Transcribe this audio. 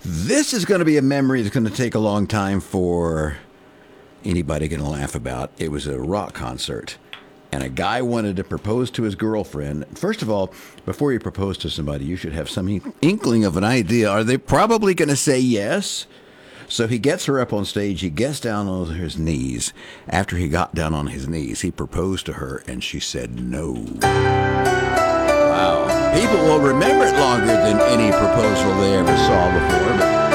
This is going to be a memory that's going to take a long time for anybody going to laugh about. It was a rock concert, and a guy wanted to propose to his girlfriend. First of all, before you propose to somebody, you should have some inkling of an idea. Are they probably going to say yes? So he gets her up on stage. He gets down on his knees. After he got down on his knees, he proposed to her, and she said no. Wow. People will remember it longer than any proposal they ever saw before. But